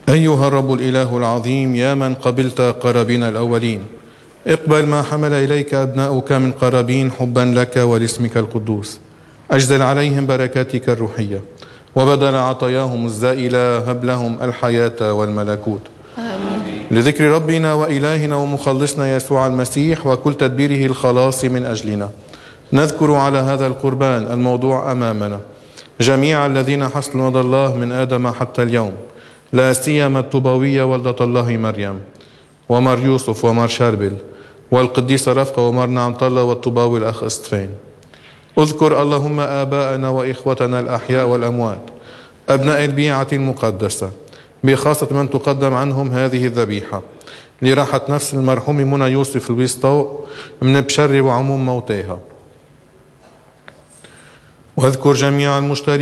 أيها الرب الإله العظيم، يا من قبلت قرابين الأولين، اقبل ما حمل إليك أبناؤك من قرابين حبا لك ولاسمك القدوس. أجزل عليهم بركاتك الروحية، وبدل عطاياهم الزائلة هب لهم الحياة والملكوت. آمين. لذكر ربنا وإلهنا ومخلصنا يسوع المسيح وكل تدبيره الخلاص من أجلنا، نذكر على هذا القربان الموضوع أمامنا جميع الذين حصلوا ندى الله من آدم حتى اليوم، لا سيما الطوباوية والدة الله مريم، ومر يوسف ومر شربل، والقديسة رفقة ومر نعمة الله، والطوباوي الأخ استفان. اذكر اللهم آباءنا وإخوتنا الأحياء والأموات، أبناء البيعة المقدسة، بخاصة من تقدم عنهم هذه الذبيحة لراحة نفس المرحوم منى يوسف البيسطو من بشر وعموم موتاها. واذكر جميع المشتركين